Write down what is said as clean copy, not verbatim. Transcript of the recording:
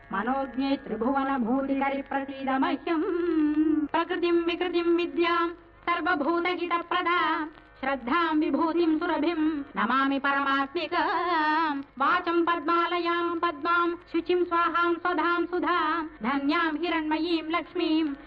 मनोज्ञे त्रिभुवन भूतिकरि प्रसीद मह्यम् प्रकृतिं विकृतिं विद्यां सर्वभूतहितप्रदा श्रद्धां विभूतिं सुरभिं नमामि परमात्मिकां वाचं पद्मालयां पद्मां शुचिं स्वाहां स्वधां सुधां धन्यां हिरण्मयीं लक्ष्मीं